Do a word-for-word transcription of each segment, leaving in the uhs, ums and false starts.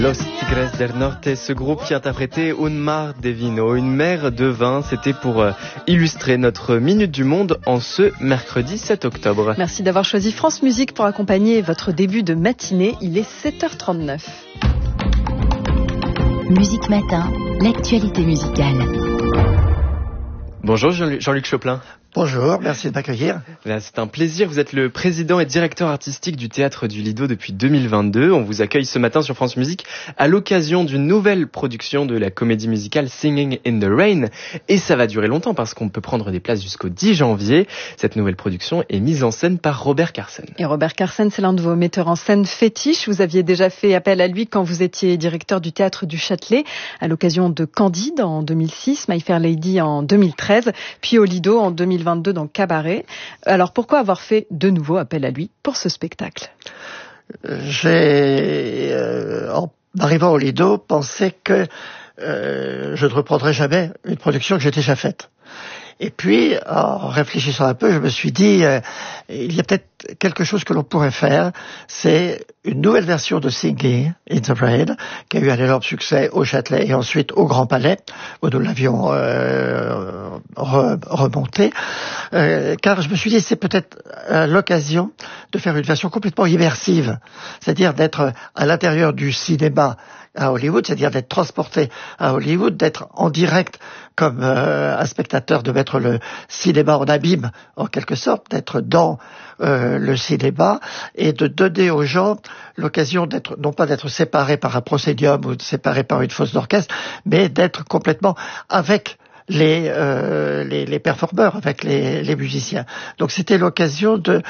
Los Tigres del Norte, ce groupe qui interprétait Un mar de vino, une mer de vin, c'était pour euh, illustrer notre Minute du Monde en ce mercredi sept octobre. Merci d'avoir choisi France Musique pour accompagner votre début de matinée, il est sept heures trente-neuf. Musique Matin, l'actualité musicale. Bonjour Jean-Luc Choplin. Bonjour, merci de m'accueillir. C'est un plaisir, vous êtes le président et directeur artistique du Théâtre du Lido depuis deux mille vingt-deux. On vous accueille ce matin sur France Musique à l'occasion d'une nouvelle production de la comédie musicale Singing in the Rain. Et ça va durer longtemps parce qu'on peut prendre des places jusqu'au dix janvier. Cette nouvelle production est mise en scène par Robert Carsen. Et Robert Carsen, c'est l'un de vos metteurs en scène fétiches. Vous aviez déjà fait appel à lui quand vous étiez directeur du Théâtre du Châtelet à l'occasion de Candide en deux mille six, My Fair Lady en deux mille treize, puis au Lido en deux mille vingt-deux dans Cabaret. Alors pourquoi avoir fait de nouveau appel à lui pour ce spectacle ? J'ai, euh, en arrivant au Lido, pensé que euh, je ne reprendrais jamais une production que j'ai déjà faite. Et puis, en réfléchissant un peu, je me suis dit, euh, il y a peut-être quelque chose que l'on pourrait faire, c'est une nouvelle version de Singing in the Rain, qui a eu un énorme succès au Châtelet et ensuite au Grand Palais, où nous l'avions euh, re- remonté, euh, car je me suis dit, c'est peut-être euh, l'occasion de faire une version complètement immersive, c'est-à-dire d'être à l'intérieur du cinéma à Hollywood, c'est-à-dire d'être transporté à Hollywood, d'être en direct comme euh, un spectateur, de mettre le cinéma en abîme, en quelque sorte, d'être dans euh, le cinéma et de donner aux gens l'occasion d'être, non pas d'être séparés par un proscénium ou séparés par une fosse d'orchestre, mais d'être complètement avec les, euh, les, les performeurs, avec les, les musiciens. Donc c'était l'occasion de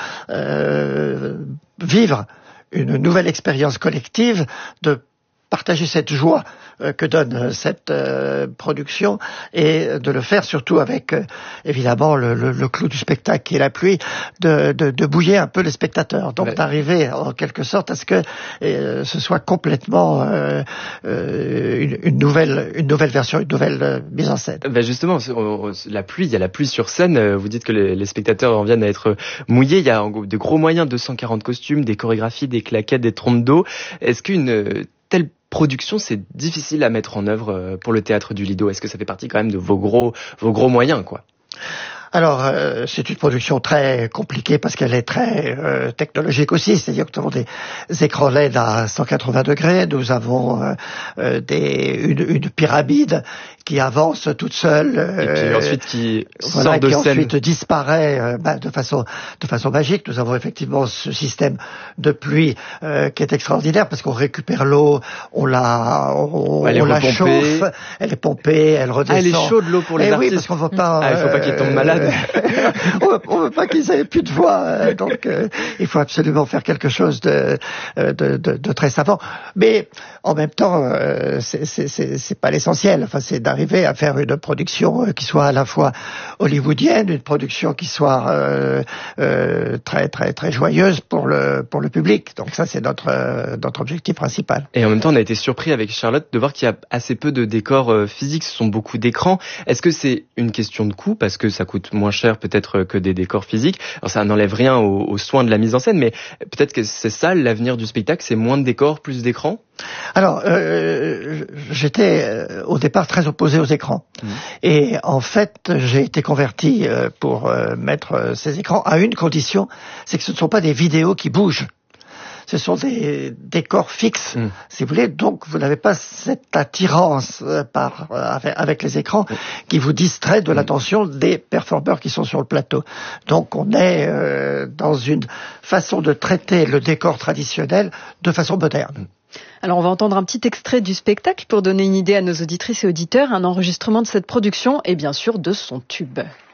euh, vivre une nouvelle expérience collective, de partager cette joie euh, que donne cette euh, production et de le faire surtout avec euh, évidemment le, le, le clou du spectacle qui est la pluie, de, de, de bouiller un peu les spectateurs, donc ouais. d'arriver en quelque sorte à ce que euh, ce soit complètement euh, euh, une, une nouvelle une nouvelle version, une nouvelle euh, mise en scène. Ben justement, la pluie, il y a la pluie sur scène. Vous dites que les, les spectateurs en viennent à être mouillés. Il y a de gros moyens, deux cent quarante costumes, des chorégraphies, des claquettes, des trompes d'eau. Est-ce qu'une telle production, c'est difficile à mettre en œuvre pour le Théâtre du Lido? Est-ce que ça fait partie quand même de vos gros, vos gros moyens, quoi? Alors, euh, c'est une production très compliquée parce qu'elle est très euh, technologique aussi, c'est-à-dire que nous avons des écrans L E D à cent quatre-vingts degrés, nous avons euh, euh, des, une, une pyramide qui avance toute seule, euh, et puis ensuite qui voilà, sort de qui scène, ensuite disparaît euh, bah, de façon de façon magique. Nous avons effectivement ce système de pluie euh, qui est extraordinaire parce qu'on récupère l'eau, on la on, elle on la repompée. chauffe, elle est pompée, elle redescend. Ah, elle est chaude l'eau pour les eh artistes. Oui, parce qu'on veut pas. Ah, il faut pas qu'ils tombent malades. on ne veut pas qu'ils aient plus de voix, euh, donc euh, il faut absolument faire quelque chose de, de, de, de très savant. Mais en même temps, euh, c'est, c'est, c'est, c'est pas l'essentiel. Enfin, c'est d'arriver à faire une production qui soit à la fois hollywoodienne, une production qui soit euh, euh, très très très joyeuse pour le pour le public. Donc ça, c'est notre euh, notre objectif principal. Et en même temps, on a été surpris avec Charlotte de voir qu'il y a assez peu de décors euh, physiques. Ce sont beaucoup d'écrans. Est-ce que c'est une question de coût parce que ça coûte moins cher peut-être que des décors physiques? Alors ça n'enlève rien aux, aux soins de la mise en scène, mais peut-être que c'est ça l'avenir du spectacle, c'est moins de décors, plus d'écrans? Alors, euh, j'étais euh, au départ très opposé aux écrans. Mmh. Et en fait, j'ai été converti euh, pour euh, mettre euh, ces écrans à une condition, c'est que ce ne sont pas des vidéos qui bougent. Ce sont des décors fixes, mmh. si vous voulez. Donc, vous n'avez pas cette attirance euh, par euh, avec, avec les écrans mmh. qui vous distrait de mmh. l'attention des performeurs qui sont sur le plateau. Donc, on est euh, dans une façon de traiter le décor traditionnel de façon moderne. Mmh. Alors on va entendre un petit extrait du spectacle pour donner une idée à nos auditrices et auditeurs, un enregistrement de cette production et bien sûr de son tube.